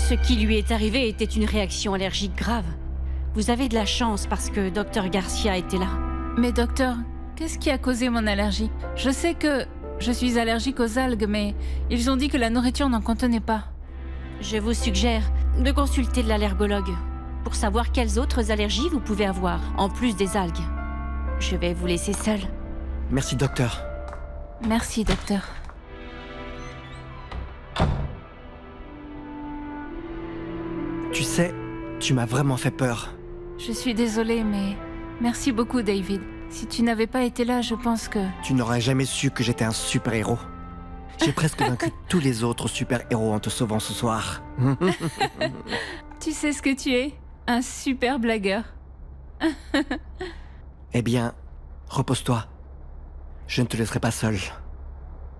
Ce qui lui est arrivé était une réaction allergique grave. Vous avez de la chance parce que Dr Garcia était là. Mais docteur, qu'est-ce qui a causé mon allergie? Je sais que je suis allergique aux algues, mais ils ont dit que la nourriture n'en contenait pas. Je vous suggère de consulter l'allergologue pour savoir quelles autres allergies vous pouvez avoir, en plus des algues. Je vais vous laisser seul. Merci, docteur. Merci, docteur. Tu sais, tu m'as vraiment fait peur. Je suis désolée, mais merci beaucoup, David. Si tu n'avais pas été là, je pense que... Tu n'aurais jamais su que j'étais un super-héros. J'ai presque vaincu tous les autres super-héros en te sauvant ce soir. Tu sais ce que tu es? Un super blagueur. Eh bien, repose-toi. Je ne te laisserai pas seul.